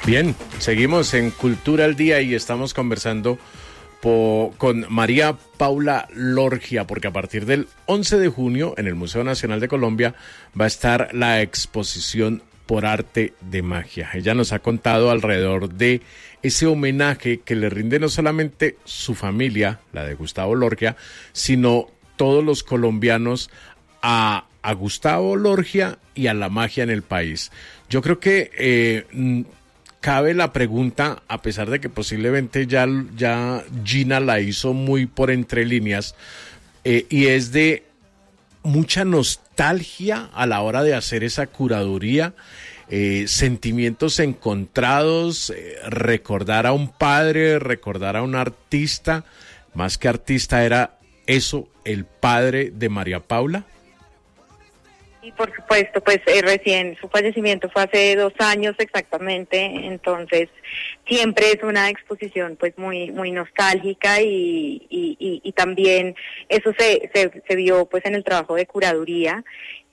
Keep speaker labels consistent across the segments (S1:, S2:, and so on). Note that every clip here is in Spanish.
S1: Bien, seguimos en Cultura al Día y estamos conversando con María Paula Lorgia, porque a partir del 11 de junio en el Museo Nacional de Colombia va a estar la exposición Por Arte de Magia. Ella nos ha contado alrededor de ese homenaje que le rinde no solamente su familia, la de Gustavo Lorgia, sino todos los colombianos a Gustavo Lorgia y a la magia en el país. Yo creo que cabe la pregunta, a pesar de que posiblemente ya Gina la hizo muy por entre líneas, y es de mucha nostalgia a la hora de hacer esa curaduría, sentimientos encontrados, recordar a un padre, recordar a un artista, más que artista era eso, el padre de María Paula.
S2: Y por supuesto, pues recién su fallecimiento fue hace 2 años exactamente, entonces siempre es una exposición pues muy nostálgica y también eso se vio pues en el trabajo de curaduría.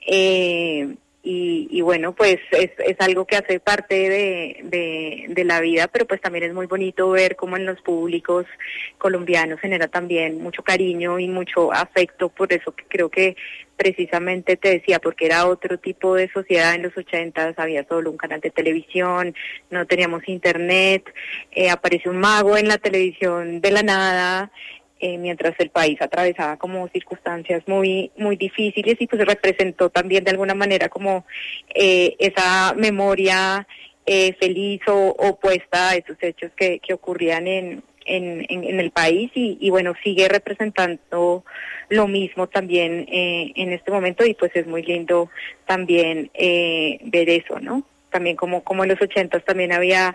S2: Y bueno, pues es algo que hace parte de la vida, pero pues también es muy bonito ver cómo en los públicos colombianos genera también mucho cariño y mucho afecto. Por eso que creo que precisamente te decía, porque era otro tipo de sociedad en los 80s, había solo un canal de televisión, no teníamos internet, apareció un mago en la televisión de la nada, mientras el país atravesaba como circunstancias muy difíciles, y pues representó también de alguna manera como esa memoria feliz o opuesta a esos hechos que ocurrían en el país, y bueno, sigue representando lo mismo también en este momento, y pues es muy lindo también ver eso, ¿no? También como en los 80s también había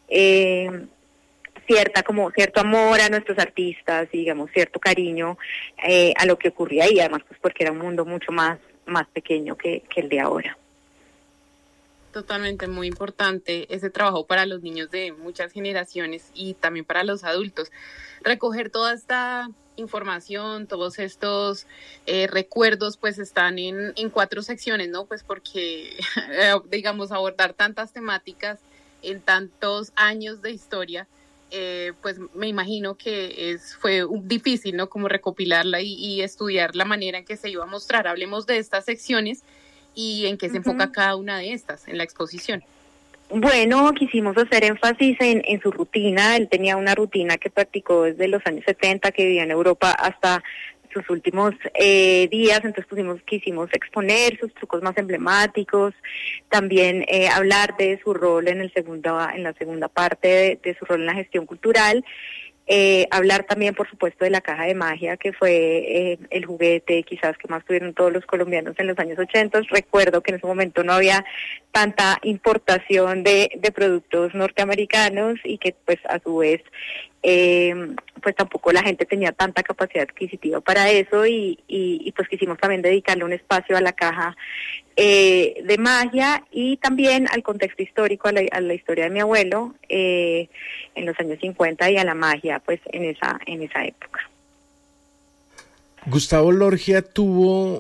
S2: cierto amor a nuestros artistas, y digamos cierto cariño a lo que ocurría ahí, además pues porque era un mundo mucho más pequeño que el de ahora.
S3: Totalmente, muy importante ese trabajo para los niños de muchas generaciones y también para los adultos. Recoger toda esta información, todos estos recuerdos, pues están en 4 secciones, ¿no? Pues porque, digamos, abordar tantas temáticas en tantos años de historia, pues me imagino que fue difícil, ¿no? Como recopilarla y estudiar la manera en que se iba a mostrar. Hablemos de estas secciones y en qué se enfoca cada una de estas en la exposición.
S2: Bueno, quisimos hacer énfasis en su rutina. Él tenía una rutina que practicó desde los años 70, que vivía en Europa hasta sus últimos días, entonces quisimos exponer sus trucos más emblemáticos, también hablar de su rol en la segunda parte de su rol en la gestión cultural. Hablar también, por supuesto, de la caja de magia, que fue el juguete quizás que más tuvieron todos los colombianos en los años 80. Recuerdo que en ese momento no había tanta importación de productos norteamericanos, y que pues a su vez pues tampoco la gente tenía tanta capacidad adquisitiva para eso, y pues quisimos también dedicarle un espacio a la caja de magia, y también al contexto histórico, a la historia de mi abuelo en los años 50, y a la magia pues en esa época.
S1: Gustavo Lorgia tuvo,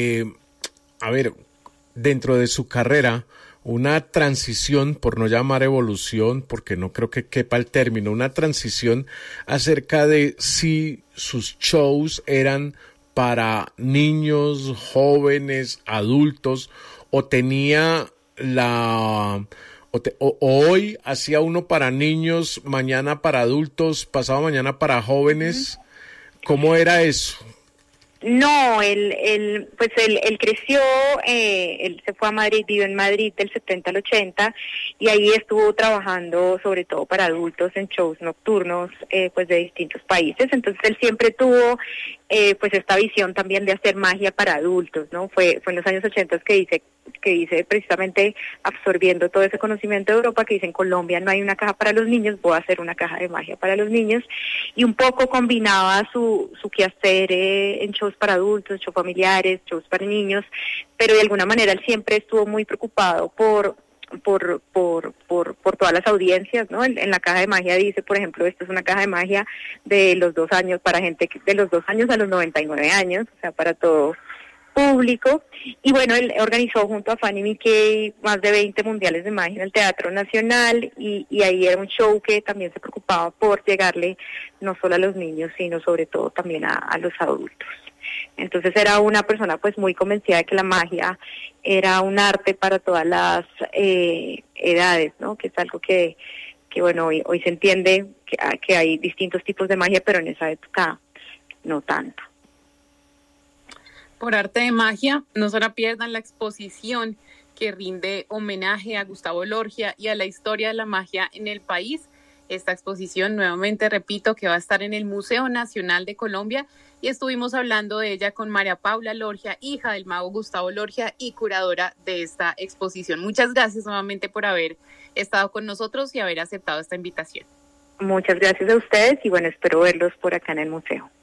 S1: dentro de su carrera, una transición, por no llamar evolución, porque no creo que quepa el término, una transición acerca de si sus shows eran para niños, jóvenes, adultos, o tenía hoy hacía uno para niños, mañana para adultos, pasado mañana para jóvenes. ¿Cómo era eso?
S2: No, él creció, él se fue a Madrid, vivió en Madrid del 70 al 80, y ahí estuvo trabajando sobre todo para adultos en shows nocturnos pues de distintos países. Entonces él siempre tuvo pues esta visión también de hacer magia para adultos, ¿no? Fue en los años 80 que dice precisamente, absorbiendo todo ese conocimiento de Europa, que dice: en Colombia no hay una caja para los niños, voy a hacer una caja de magia para los niños. Y un poco combinaba su quehacer en shows para adultos, shows familiares, shows para niños, pero de alguna manera él siempre estuvo muy preocupado por todas las audiencias, ¿no? En la caja de magia dice, por ejemplo, esto es una caja de magia de los 2 años, para gente de los 2 años a los 99 años, o sea, para todo público. Y bueno, él organizó junto a Fanny Mickey más de 20 mundiales de magia en el Teatro Nacional, y ahí era un show que también se preocupaba por llegarle no solo a los niños, sino sobre todo también a los adultos. Entonces era una persona pues muy convencida de que la magia era un arte para todas las edades, ¿no? Que es algo que bueno, hoy se entiende que hay distintos tipos de magia, pero en esa época no tanto.
S3: Por arte de magia, no solo pierdan la exposición que rinde homenaje a Gustavo Lorgia y a la historia de la magia en el país. Esta exposición, nuevamente repito, que va a estar en el Museo Nacional de Colombia, y estuvimos hablando de ella con María Paula Lorgia, hija del mago Gustavo Lorgia y curadora de esta exposición. Muchas gracias nuevamente por haber estado con nosotros y haber aceptado esta invitación.
S2: Muchas gracias a ustedes y bueno, espero verlos por acá en el museo.